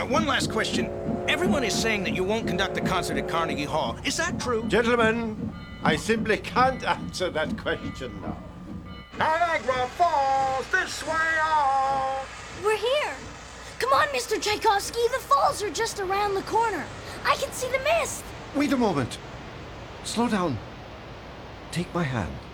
One last question. Everyone is saying that you won't conduct the concert at Carnegie Hall. Is that true? Gentlemen, I simply can't answer that question now. Niagara Falls, this way on! We're here. Come on, Mr. Tchaikovsky. The falls are just around the corner. I can see the mist. Wait a moment. Slow down. Take my hand.